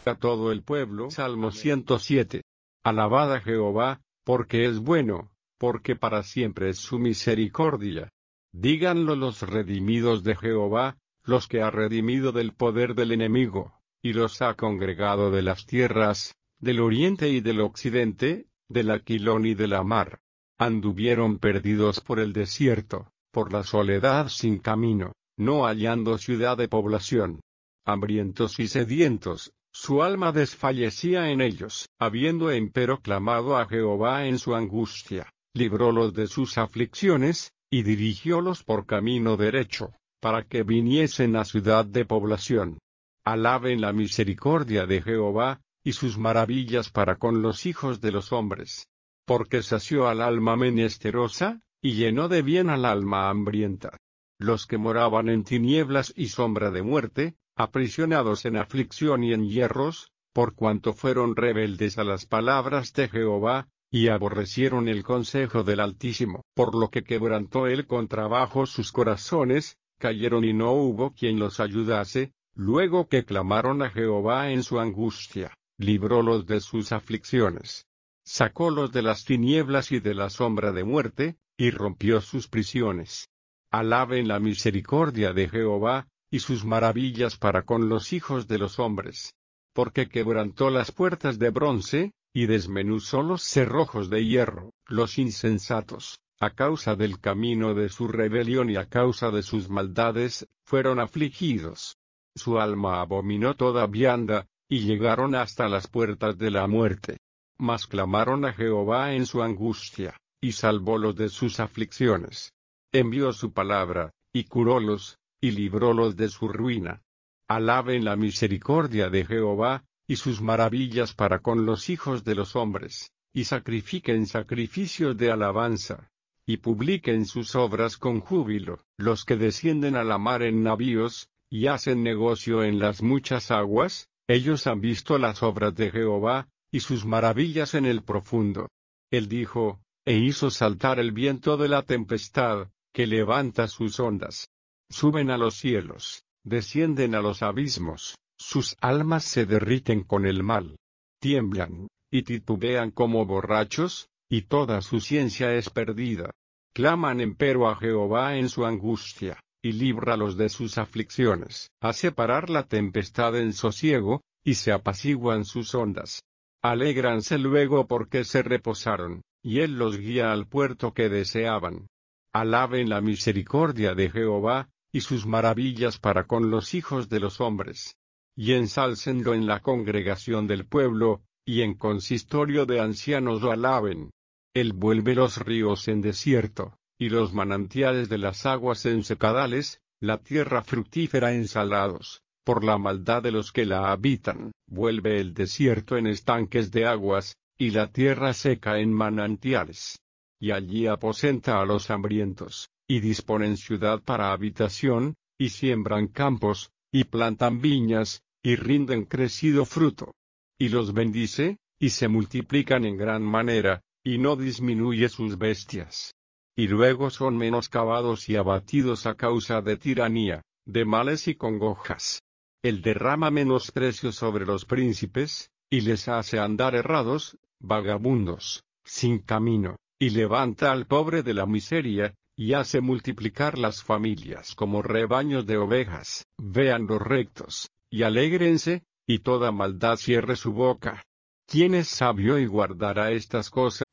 A todo el pueblo. Salmo 107. Alabad a Jehová, porque es bueno, porque para siempre es su misericordia. Díganlo los redimidos de Jehová, los que ha redimido del poder del enemigo, y los ha congregado de las tierras, del oriente y del occidente, del aquilón y de la mar. Anduvieron perdidos por el desierto, por la soledad sin camino, no hallando ciudad de población. Hambrientos y sedientos, su alma desfallecía en ellos. Habiendo empero clamado a Jehová en su angustia, librólos de sus aflicciones, y dirigiólos por camino derecho, para que viniesen a ciudad de población. Alaben la misericordia de Jehová, y sus maravillas para con los hijos de los hombres. Porque sació al alma menesterosa, y llenó de bien al alma hambrienta. Los que moraban en tinieblas y sombra de muerte, aprisionados en aflicción y en hierros, por cuanto fueron rebeldes a las palabras de Jehová, y aborrecieron el consejo del Altísimo, por lo que quebrantó él con trabajo sus corazones, cayeron y no hubo quien los ayudase, luego que clamaron a Jehová en su angustia, librólos de sus aflicciones. Sacólos de las tinieblas y de la sombra de muerte, y rompió sus prisiones. Alaben la misericordia de Jehová, y sus maravillas para con los hijos de los hombres. Porque quebrantó las puertas de bronce, y desmenuzó los cerrojos de hierro. Los insensatos, a causa del camino de su rebelión y a causa de sus maldades, fueron afligidos. Su alma abominó toda vianda, y llegaron hasta las puertas de la muerte. Mas clamaron a Jehová en su angustia, y salvólos de sus aflicciones. Envió su palabra, y curólos, y librólos de su ruina. Alaben la misericordia de Jehová, y sus maravillas para con los hijos de los hombres, y sacrifiquen sacrificios de alabanza, y publiquen sus obras con júbilo, los que descienden a la mar en navíos, y hacen negocio en las muchas aguas, ellos han visto las obras de Jehová, y sus maravillas en el profundo. Él dijo, e hizo saltar el viento de la tempestad, que levanta sus ondas. Suben a los cielos, descienden a los abismos, sus almas se derriten con el mal. Tiemblan, y titubean como borrachos, y toda su ciencia es perdida. Claman empero a Jehová en su angustia, y líbralos de sus aflicciones. Hace parar la tempestad en sosiego, y se apaciguan sus ondas. Alégranse luego porque se reposaron, y él los guía al puerto que deseaban. Alaben la misericordia de Jehová, y sus maravillas para con los hijos de los hombres. Y ensálcenlo en la congregación del pueblo, y en consistorio de ancianos lo alaben. Él vuelve los ríos en desierto, y los manantiales de las aguas en secadales, la tierra fructífera en salados, por la maldad de los que la habitan. Vuelve el desierto en estanques de aguas, y la tierra seca en manantiales. Y allí aposenta a los hambrientos, y disponen ciudad para habitación, y siembran campos, y plantan viñas, y rinden crecido fruto. Y los bendice, y se multiplican en gran manera, y no disminuye sus bestias. Y luego son menoscabados y abatidos a causa de tiranía, de males y congojas. Él derrama menosprecio sobre los príncipes, y les hace andar errados, vagabundos, sin camino, y levanta al pobre de la miseria, y hace multiplicar las familias como rebaños de ovejas. Vean los rectos, y alégrense, y toda maldad cierre su boca. ¿Quién es sabio y guardará estas cosas?